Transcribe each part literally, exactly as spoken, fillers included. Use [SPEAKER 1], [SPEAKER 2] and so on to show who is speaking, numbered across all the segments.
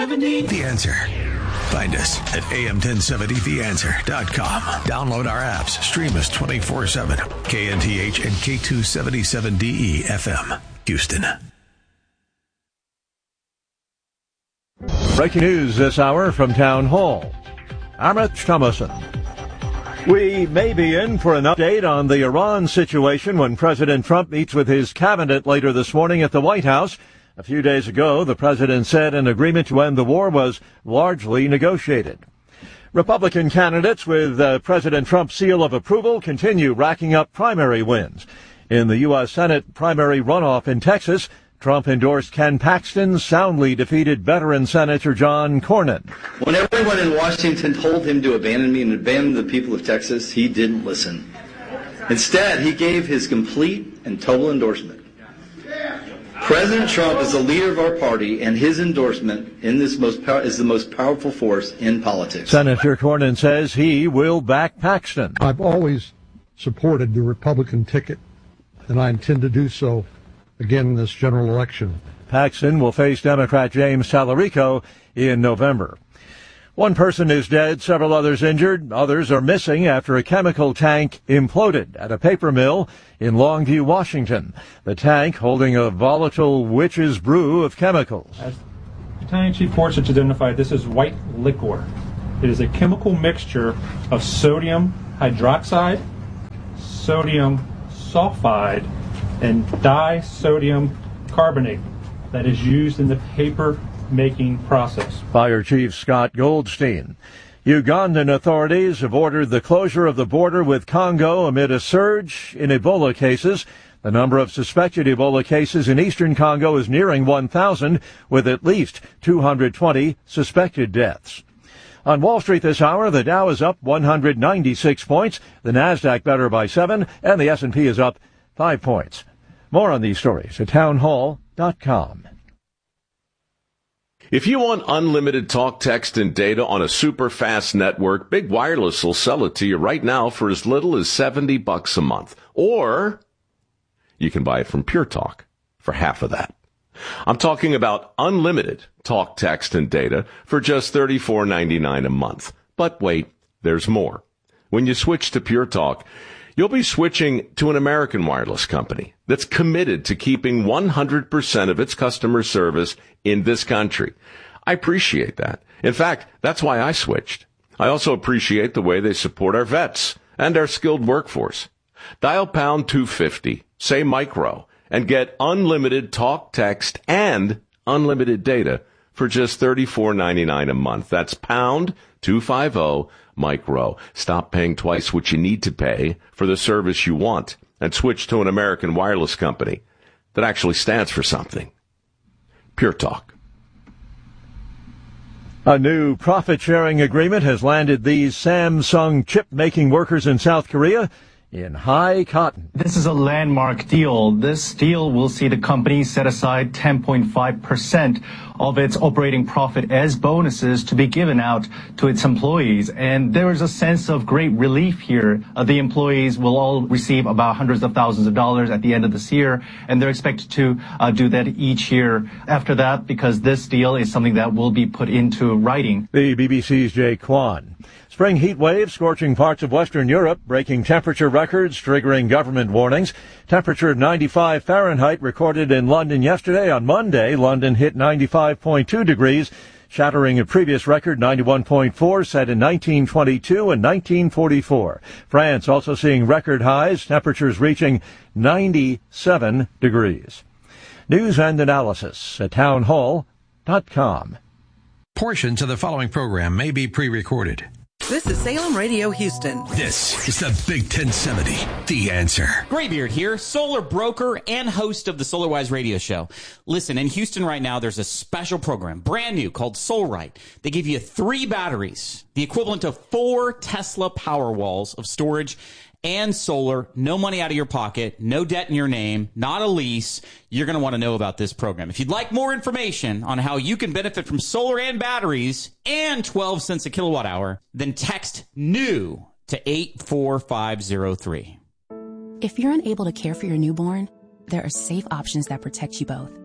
[SPEAKER 1] The Answer. Find us at A M ten seventy the answer dot com. Download our apps. Stream us twenty-four seven. K N T H and K two seventy-seven D E F M. Houston.
[SPEAKER 2] Breaking news this hour from Town Hall. Amit Thomason. We may be in for an update on the Iran situation when President Trump meets with his cabinet later this morning at the White House. A few days ago, the president said an agreement to end the war was largely negotiated. Republican candidates with uh, President Trump's seal of approval continue racking up primary wins. In the U S. Senate primary runoff in Texas, Trump endorsed Ken Paxton, soundly defeated veteran Senator John Cornyn.
[SPEAKER 3] When everyone in Washington told him to abandon me and abandon the people of Texas, he didn't listen. Instead, he gave his complete and total endorsement. President Trump is the leader of our party, and his endorsement in this most pow- is the most powerful force in politics.
[SPEAKER 2] Senator Cornyn says he will back Paxton.
[SPEAKER 4] I've always supported the Republican ticket, and I intend to do so again in this general election.
[SPEAKER 2] Paxton will face Democrat James Tallarico in November. One person is dead, several others injured. Others are missing after a chemical tank imploded at a paper mill in Longview, Washington. The tank holding a volatile witch's brew of chemicals.
[SPEAKER 5] As Battalion Chief Fortune identified, this is white liquor. It is a chemical mixture of sodium hydroxide, sodium sulfide, and disodium carbonate that is used in the paper making process.
[SPEAKER 2] Fire Chief Scott Goldstein. Ugandan authorities have ordered the closure of the border with Congo amid a surge in Ebola cases. The number of suspected Ebola cases in eastern Congo is nearing one thousand, with at least two hundred twenty suspected deaths. On Wall Street this hour, the Dow is up one hundred ninety-six points, the Nasdaq better by seven, and the S and P is up five points. More on these stories at town hall dot com.
[SPEAKER 6] If you want unlimited talk, text, and data on a super fast network, Big Wireless will sell it to you right now for as little as seventy bucks a month. Or you can buy it from Pure Talk for half of that. I'm talking about unlimited talk, text, and data for just thirty-four ninety-nine a month. But wait, there's more. When you switch to Pure Talk, you'll be switching to an American wireless company that's committed to keeping one hundred percent of its customer service in this country. I appreciate that. In fact, that's why I switched. I also appreciate the way they support our vets and our skilled workforce. Dial pound two fifty, say micro, and get unlimited talk, text, and unlimited data for just thirty-four ninety-nine a month. That's pound two fifty micro. Stop paying twice what you need to pay for the service you want and switch to an American wireless company that actually stands for something. Pure Talk.
[SPEAKER 2] A new profit-sharing agreement has landed these Samsung chip-making workers in South Korea in high cotton.
[SPEAKER 7] This is a landmark deal. This deal will see the company set aside ten point five percent of its operating profit as bonuses to be given out to its employees. And there is a sense of great relief here. Uh, the employees will all receive about hundreds of thousands of dollars at the end of this year, and they're expected to uh, do that each year after that, because this deal is something that will be put into writing.
[SPEAKER 2] The B B C's Jay Kwan. Spring heat waves scorching parts of Western Europe, breaking temperature records, triggering government warnings. Temperature ninety-five Fahrenheit recorded in London yesterday. On Monday, London hit ninety-five point two degrees, shattering a previous record ninety-one point four set in nineteen twenty-two and nineteen forty-four. France also seeing record highs, temperatures reaching ninety-seven degrees. News and analysis at town hall dot com.
[SPEAKER 1] Portions of the following program may be pre-recorded.
[SPEAKER 8] This is Salem Radio Houston.
[SPEAKER 1] This is the Big ten seventy, The Answer.
[SPEAKER 9] Graybeard here, solar broker and host of the SolarWise radio show. Listen, in Houston right now, there's a special program, brand new, called SolRite. They give you three batteries, the equivalent of four Tesla Powerwalls of storage and solar, no money out of your pocket, no debt in your name, not a lease. You're going to want to know about this program. If you'd like more information on how you can benefit from solar and batteries and twelve cents a kilowatt hour, then text NEW to eight four five zero three.
[SPEAKER 10] If you're unable to care for your newborn, there are safe options that protect you both.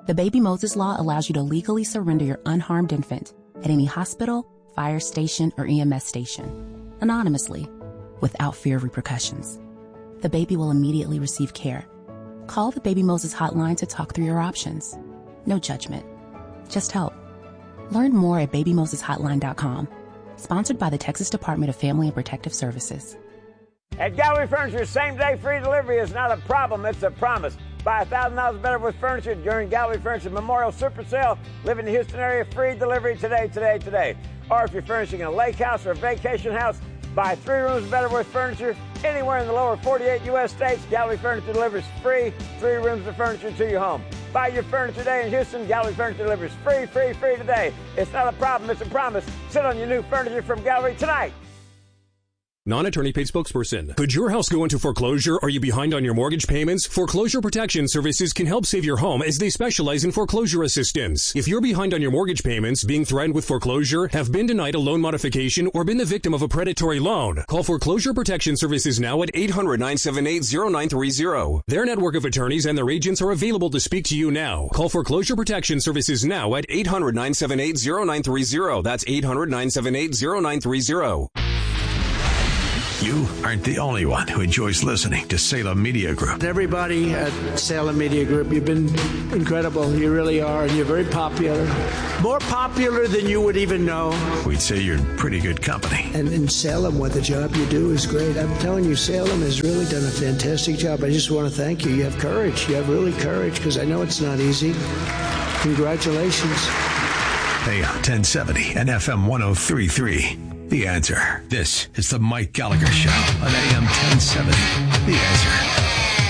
[SPEAKER 10] The Baby Moses Law allows you to legally surrender your unharmed infant at any hospital, fire station, or E M S station, anonymously, without fear of repercussions. The baby will immediately receive care. Call the Baby Moses hotline to talk through your options. No judgment, just help. Learn more at baby moses hotline dot com. Sponsored by the Texas Department of Family and Protective Services.
[SPEAKER 11] At Gallery Furniture, same-day free delivery is not a problem, it's a promise. Buy one thousand dollars better with furniture during Gallery Furniture Memorial Super Sale. Live in the Houston area, free delivery today, today, today. Or if you're furnishing a lake house or a vacation house, buy three rooms better with furniture anywhere in the lower forty-eight U S states. Gallery Furniture delivers free three rooms of furniture to your home. Buy your furniture today in Houston. Gallery Furniture delivers free, free, free today. It's not a problem, it's a promise. Sit on your new furniture from Gallery tonight.
[SPEAKER 12] Non-attorney paid spokesperson. Could your house go into foreclosure? Are you behind on your mortgage payments? Foreclosure Protection Services can help save your home as they specialize in foreclosure assistance. If you're behind on your mortgage payments, being threatened with foreclosure, have been denied a loan modification, or been the victim of a predatory loan, call Foreclosure Protection Services now at eight hundred, nine seven eight, zero nine three zero. Their network of attorneys and their agents are available to speak to you now. Call Foreclosure Protection Services now at eight hundred, nine seven eight, zero nine three zero. That's eight hundred, nine seven eight, zero nine three zero.
[SPEAKER 1] You aren't the only one who enjoys listening to Salem Media Group.
[SPEAKER 13] Everybody at Salem Media Group, you've been incredible. You really are, and you're very popular. More popular than you would even know.
[SPEAKER 1] We'd say you're in pretty good company.
[SPEAKER 13] And in Salem, what the job you do is great. I'm telling you, Salem has really done a fantastic job. I just want to thank you. You have courage. You have really courage, because I know it's not easy. Congratulations.
[SPEAKER 1] A M ten seventy and F M one oh three point three. The Answer. This is the Mike Gallagher Show on A M ten seventy. The Answer.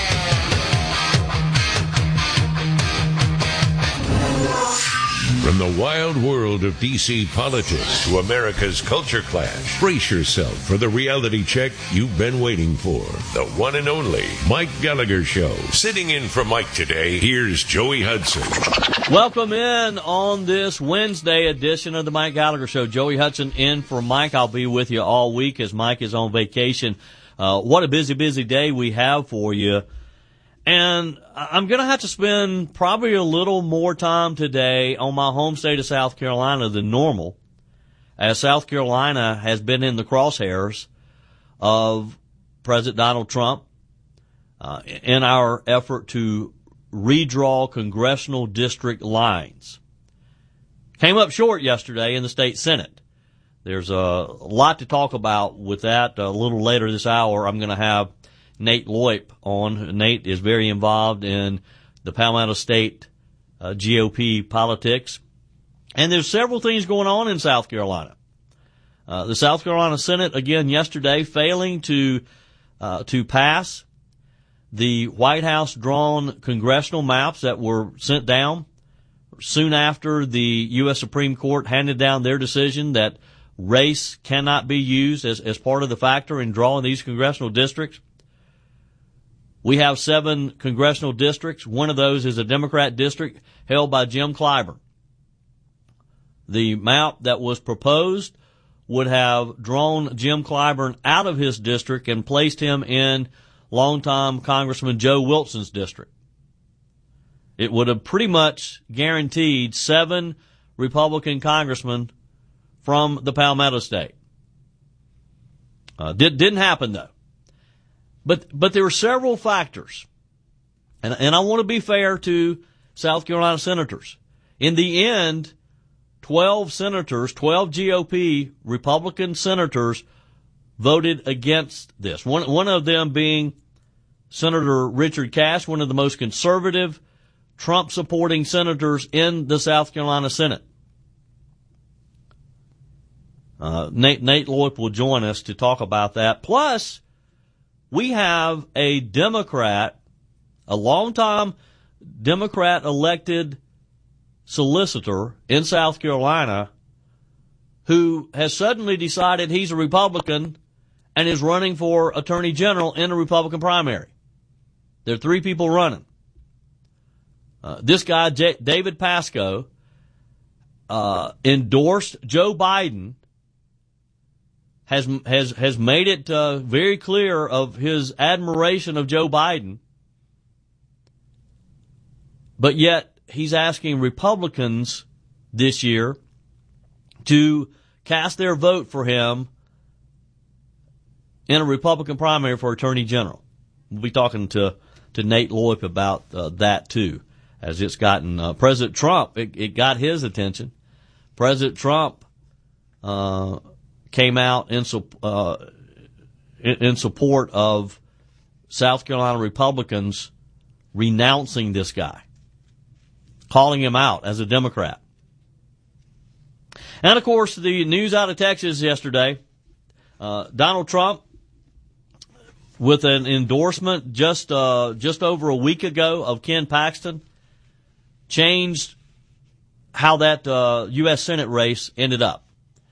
[SPEAKER 14] From the wild world of D C politics to America's culture clash, brace yourself for the reality check you've been waiting for. The one and only Mike Gallagher Show. Sitting in for Mike today, here's Joey Hudson.
[SPEAKER 15] Welcome in on this Wednesday edition of the Mike Gallagher Show. Joey Hudson in for Mike. I'll be with you all week as Mike is on vacation. Uh, what a busy, busy day we have for you. And I'm going to have to spend probably a little more time today on my home state of South Carolina than normal, as South Carolina has been in the crosshairs of President Donald Trump uh, in our effort to redraw congressional district lines. Came up short yesterday in the state Senate. There's a lot to talk about with that. A little later this hour, I'm going to have Nate Loip on. Nate is very involved in the Palmetto State uh, G O P politics. And there's several things going on in South Carolina. Uh, the South Carolina Senate, again, yesterday, failing to uh, to pass the White House drawn congressional maps that were sent down soon after the U S Supreme Court handed down their decision that race cannot be used as, as part of the factor in drawing these congressional districts. We have seven congressional districts. One of those is a Democrat district held by Jim Clyburn. The map that was proposed would have drawn Jim Clyburn out of his district and placed him in longtime Congressman Joe Wilson's district. It would have pretty much guaranteed seven Republican congressmen from the Palmetto State. Uh, did, didn't happen, though. But but there were several factors, and and I want to be fair to South Carolina senators. In the end, twelve senators, twelve G O P Republican senators voted against this. One one of them being Senator Richard Cash, one of the most conservative Trump-supporting senators in the South Carolina Senate. Uh, Nate Nate Loip will join us to talk about that. Plus, we have a Democrat, a longtime Democrat elected solicitor in South Carolina who has suddenly decided he's a Republican and is running for Attorney General in a Republican primary. There are three people running. Uh, this guy, J- David Pascoe, uh, endorsed Joe Biden, has has has made it uh, very clear of his admiration of Joe Biden, but yet he's asking Republicans this year to cast their vote for him in a Republican primary for Attorney General. We'll be talking to, to Nate Loip about uh, that, too, as it's gotten uh, President Trump, it, it got his attention. President Trump uh, came out in, uh, in, in support of South Carolina Republicans renouncing this guy, calling him out as a Democrat. And, of course, the news out of Texas yesterday, uh, Donald Trump, with an endorsement just uh, just over a week ago of Ken Paxton, changed how that uh, U S Senate race ended up,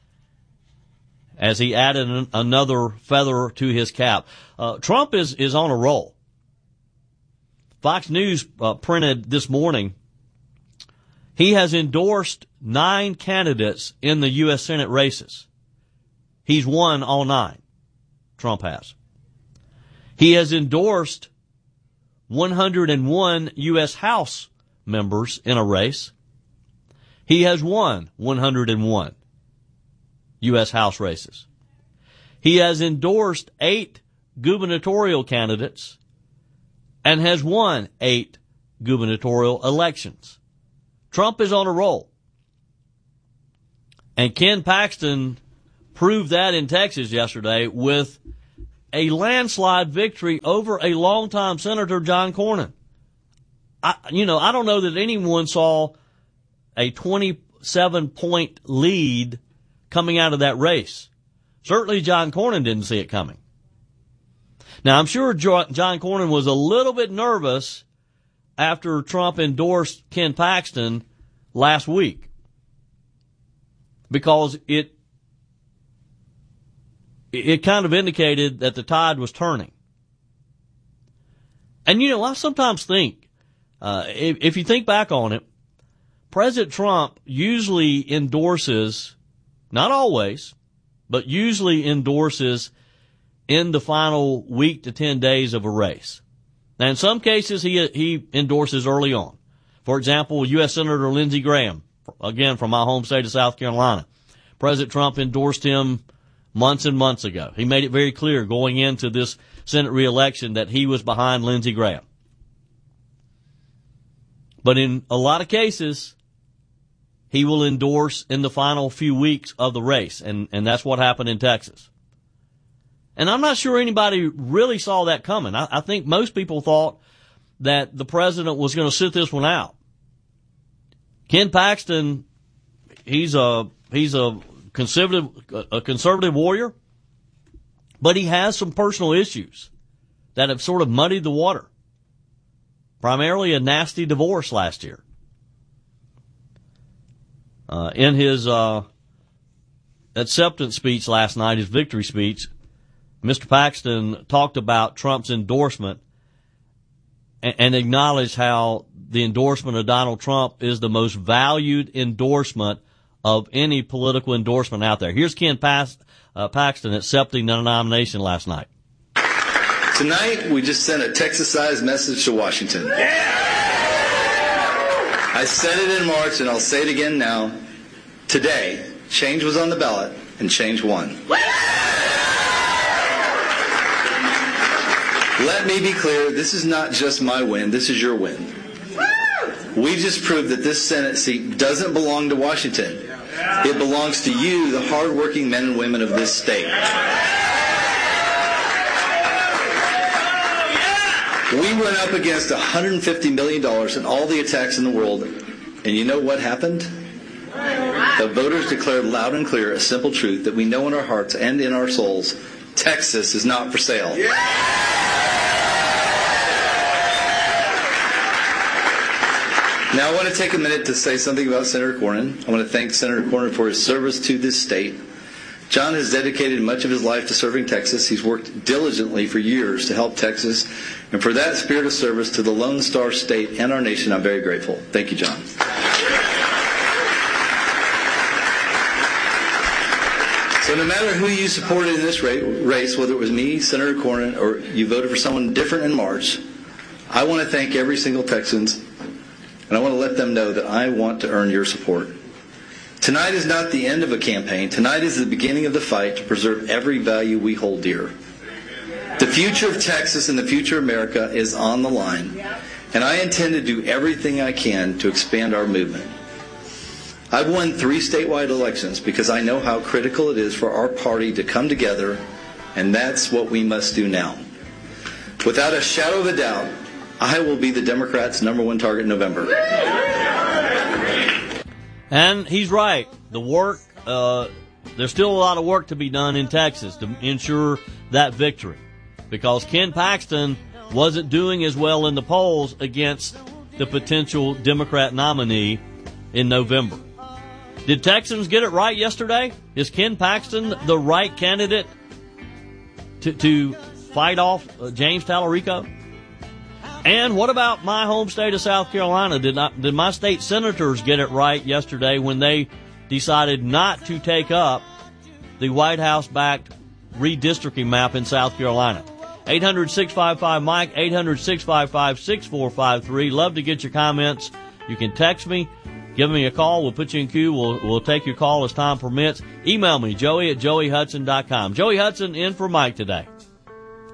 [SPEAKER 15] as he added an, another feather to his cap. Uh, Trump is, is on a roll. Fox News uh, printed this morning, he has endorsed nine candidates in the U S Senate races. He's won all nine. Trump has. He has endorsed one hundred one U S House members in a race. He has won one hundred one U S House races. He has endorsed eight gubernatorial candidates and has won eight gubernatorial elections. Trump is on a roll. And Ken Paxton proved that in Texas yesterday with a landslide victory over a longtime Senator John Cornyn. I, you know, I don't know that anyone saw a twenty-seven point lead coming out of that race. Certainly John Cornyn didn't see it coming. Now, I'm sure John Cornyn was a little bit nervous after Trump endorsed Ken Paxton last week, because it it kind of indicated that the tide was turning. And, you know, I sometimes think, uh, if, if you think back on it, President Trump usually endorses, not always, but usually endorses in the final week to ten days of a race. Now, in some cases, he he endorses early on. For example, U S Senator Lindsey Graham, again from my home state of South Carolina. President Trump endorsed him months and months ago. He made it very clear going into this Senate reelection that he was behind Lindsey Graham. But in a lot of cases, he will endorse in the final few weeks of the race, and, and that's what happened in Texas. And I'm not sure anybody really saw that coming. I, I think most people thought that the president was going to sit this one out. Ken Paxton, he's a he's a conservative a conservative warrior, but he has some personal issues that have sort of muddied the water. Primarily a nasty divorce last year. Uh, in his uh, acceptance speech last night, his victory speech, Mister Paxton talked about Trump's endorsement and, and acknowledged how the endorsement of Donald Trump is the most valued endorsement of any political endorsement out there. Here's Ken Pas- uh, Paxton accepting the nomination last night.
[SPEAKER 3] Tonight, we just sent a Texas-sized message to Washington. Yeah! I said it in March, and I'll say it again now. Today, change was on the ballot, and change won. Let me be clear, this is not just my win, this is your win. We just proved that this Senate seat doesn't belong to Washington. It belongs to you, the hardworking men and women of this state. We went up against one hundred fifty million dollars in all the attacks in the world, and you know what happened? The voters declared loud and clear a simple truth that we know in our hearts and in our souls: Texas is not for sale. Now, I want to take a minute to say something about Senator Cornyn. I want to thank Senator Cornyn for his service to this state. John has dedicated much of his life to serving Texas. He's worked diligently for years to help Texas. And for that spirit of service to the Lone Star State and our nation, I'm very grateful. Thank you, John. So no matter who you supported in this race, whether it was me, Senator Cornyn, or you voted for someone different in March, I want to thank every single Texan and I want to let them know that I want to earn your support. Tonight is not the end of a campaign. Tonight is the beginning of the fight to preserve every value we hold dear. The future of Texas and the future of America is on the line, and I intend to do everything I can to expand our movement. I've won three statewide elections because I know how critical it is for our party to come together, and that's what we must do now. Without a shadow of a doubt, I will be the Democrats' number one target in November.
[SPEAKER 15] And he's right. The work, uh, there's still a lot of work to be done in Texas to ensure that victory, because Ken Paxton wasn't doing as well in the polls against the potential Democrat nominee in November. Did Texans get it right yesterday? Is Ken Paxton the right candidate to, to fight off uh, James Tallarico? And what about my home state of South Carolina? Did not, did my state senators get it right yesterday when they decided not to take up the White House-backed redistricting map in South Carolina? eight hundred, six five five, Mike, eight hundred, six five five, six four five three. Love to get your comments. You can text me. Give me a call. We'll put you in queue. We'll, we'll take your call as time permits. Email me, Joey at joey hudson dot com. Joey Hudson in for Mike today.